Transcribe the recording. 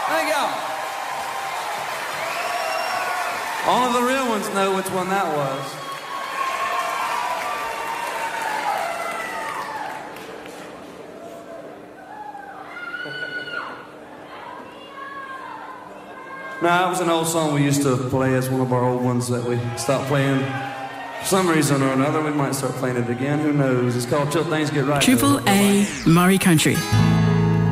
Thank y'all. Only the real ones know which one that was. No, that was an old song we used to play as one of our old ones that we stopped playing. For some reason or another, we might start playing it again. Who knows? It's called Till Things Get Right. Triple A Murray Country.